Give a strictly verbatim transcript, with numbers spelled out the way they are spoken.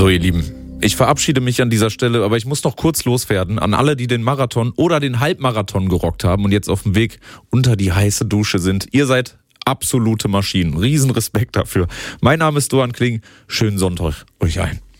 So, ihr Lieben, ich verabschiede mich an dieser Stelle, aber ich muss noch kurz loswerden an alle, die den Marathon oder den Halbmarathon gerockt haben und jetzt auf dem Weg unter die heiße Dusche sind. Ihr seid absolute Maschinen. Riesenrespekt dafür. Mein Name ist Doan Kling. Schönen Sonntag euch ein.